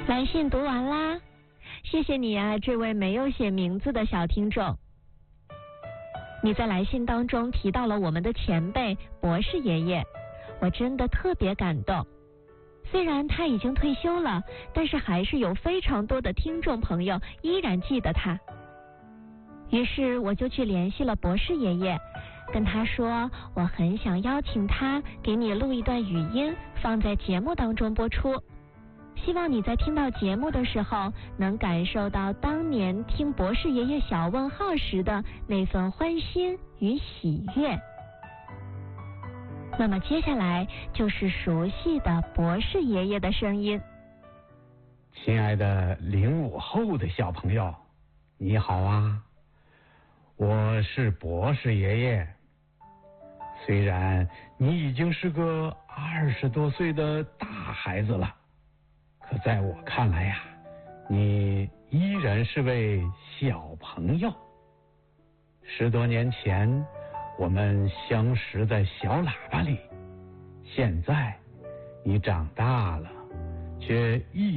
来信读完啦，谢谢你啊，这位没有写名字的小听众。你在来信当中提到了我们的前辈博士爷爷，我真的特别感动。虽然他已经退休了，但是还是有非常多的听众朋友依然记得他。于是我就去联系了博士爷爷，跟他说我很想邀请他给你录一段语音，放在节目当中播出。希望你在听到节目的时候，能感受到当年听博士爷爷小问号时的那份欢欣与喜悦。那么接下来就是熟悉的博士爷爷的声音。 亲爱的05后的小朋友，你好啊，我是博士爷爷。虽然你已经是个20多岁的大孩子了，可在我看来呀，你依然是位小朋友。10多年前，我们相识在小喇叭里，现在你长大了，却一